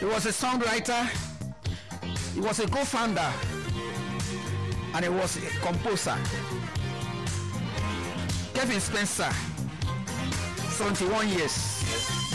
He was a songwriter, he was a co-founder, and he was a composer. Kevin Spencer, 71 years.